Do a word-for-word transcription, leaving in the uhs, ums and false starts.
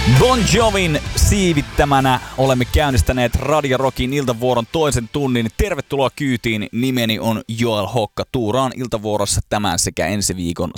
Bon Jovin siivittämänä olemme käynnistäneet Radio Rockin iltavuoron toisen tunnin. Tervetuloa kyytiin. Nimeni on Joel Hokka. Tuuraan iltavuorossa tämän sekä ensi viikon